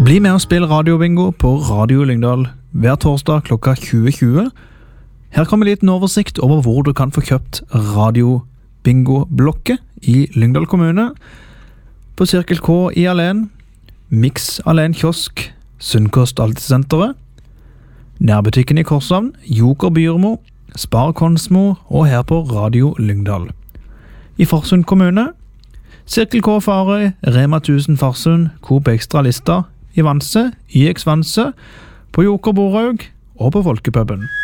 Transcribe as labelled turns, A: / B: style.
A: Bli med og spill radiobingo på Radio Lyngdal hver torsdag klokka 20.20. Her kommer en liten oversikt over hvor du kan få kjøpt radiobingo-blokket i Lyngdal kommune. På Cirkel K i Alen, Mix Alen Kiosk, Sunnkost Altesenteret, Nærbutikken i Korshavn, Joker Byrmo, Spar Konsmo og her på Radio Lyngdal. I Farsund kommune, Cirkel K Farøy, Rema 1000 Farsund, Coop Extra Lista, i Vanse, YX Vanse, på Joker Boraug og på Folkepuben.